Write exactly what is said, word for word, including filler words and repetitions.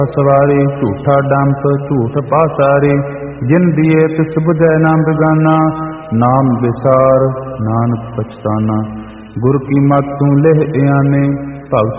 ਸਵਾਰੀ ਝੂਠਾ ਡੰਪ ਝੂਠ ਪਾਸਾਰੀ, ਜਿਨ ਦੀਏ ਤਿਸ ਬੁਝੈ ਨਾ ਬਿਗਾਨਾ, ਨਾਮ ਵਿਸਾਰ ਨਾਨਕ ਪਛਤਾਨਾ। ਗੁਰ ਕੀ ਮਤਿ ਤੂੰ ਲਿਹ ਇਆਨੇ, ਭਗਤ